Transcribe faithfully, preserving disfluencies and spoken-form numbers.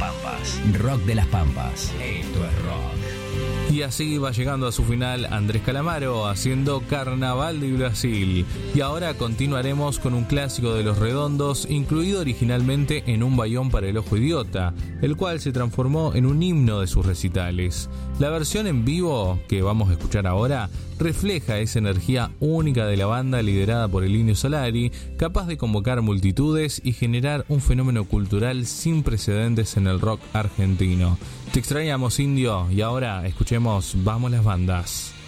Pampas. Rock de las Pampas. Esto es rock. Y así va llegando a su final Andrés Calamaro haciendo Carnaval de Brasil. Y ahora continuaremos con un clásico de Los Redondos, incluido originalmente en Un Bayón para el Ojo Idiota, el cual se transformó en un himno de sus recitales. La versión en vivo que vamos a escuchar ahora refleja esa energía única de la banda liderada por el Indio Solari, capaz de convocar multitudes y generar un fenómeno cultural sin precedentes en el rock argentino. Te extrañamos, Indio, y ahora escuchemos Vamos las Bandas.